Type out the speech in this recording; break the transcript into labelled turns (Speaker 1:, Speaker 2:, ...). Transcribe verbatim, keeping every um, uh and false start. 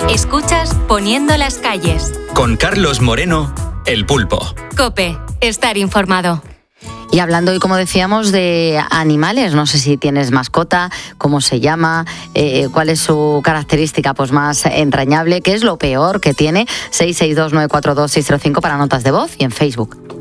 Speaker 1: Escuchas Poniendo las calles.
Speaker 2: Con Carlos Moreno, El Pulpo.
Speaker 1: COPE, estar informado.
Speaker 3: Y hablando hoy, como decíamos, de animales, no sé si tienes mascota, cómo se llama, eh, cuál es su característica pues más entrañable, qué es lo peor que tiene. Seis seis dos nueve cuatro dos seis cero cinco para notas de voz y en Facebook.